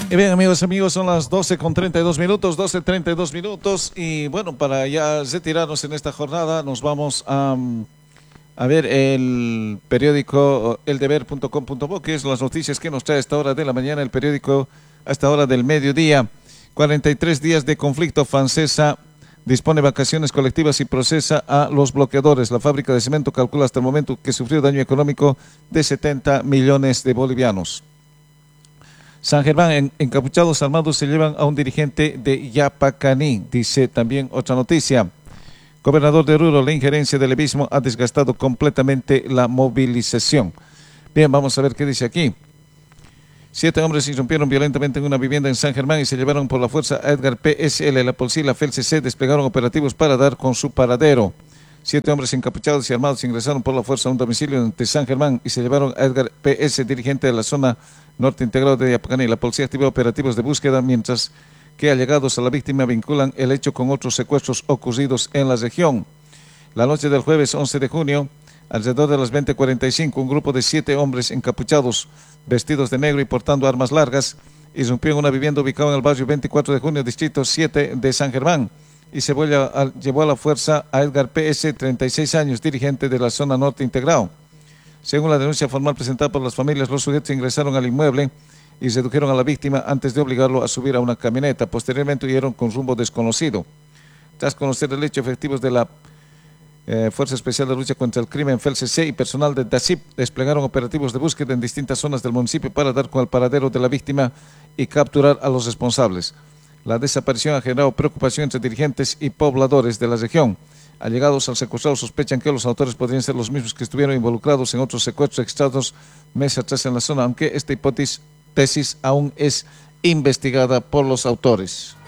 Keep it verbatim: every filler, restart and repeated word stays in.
Y bien, amigos, amigos, son las doce con treinta y dos minutos, doce treinta y dos minutos. Y bueno, para ya retirarnos en esta jornada, nos vamos a, a ver el periódico el deber punto com punto bo, que es las noticias que nos trae a esta hora de la mañana, el periódico a esta hora del mediodía. cuarenta y tres días de conflicto, Francesa dispone vacaciones colectivas y procesa a los bloqueadores. La fábrica de cemento calcula hasta el momento que sufrió daño económico de setenta millones de bolivianos. San Germán, en, encapuchados armados se llevan a un dirigente de Yapacaní, dice también otra noticia. Gobernador de Oruro, la injerencia del levismo ha desgastado completamente la movilización. Bien, vamos a ver qué dice aquí. Siete hombres irrumpieron violentamente en una vivienda en San Germán y se llevaron por la fuerza a Edgar P S L. La policía y la F E L C C desplegaron operativos para dar con su paradero. Siete hombres encapuchados y armados ingresaron por la fuerza a un domicilio de San Germán y se llevaron a Edgar P S, dirigente de la zona norte integrado de Yapacaní. La policía activó operativos de búsqueda, mientras que allegados a la víctima vinculan el hecho con otros secuestros ocurridos en la región. La noche del jueves once de junio, alrededor de las veinte cuarenta y cinco, un grupo de siete hombres encapuchados, vestidos de negro y portando armas largas, irrumpió en una vivienda ubicada en el barrio veinticuatro de junio, distrito siete de San Germán, y se a, llevó a la fuerza a Edgar P S, treinta y seis años, dirigente de la zona norte integrado. Según la denuncia formal presentada por las familias, los sujetos ingresaron al inmueble y sedujeron a la víctima antes de obligarlo a subir a una camioneta. Posteriormente huyeron con rumbo desconocido. Tras conocer el hecho, efectivos de la eh, Fuerza Especial de Lucha contra el Crimen, F E L C C, y personal de D A C I P desplegaron operativos de búsqueda en distintas zonas del municipio para dar con el paradero de la víctima y capturar a los responsables. La desaparición ha generado preocupación entre dirigentes y pobladores de la región. Allegados al secuestrado sospechan que los autores podrían ser los mismos que estuvieron involucrados en otros secuestros registrados meses atrás en la zona, aunque esta hipótesis tesis aún es investigada por los autores.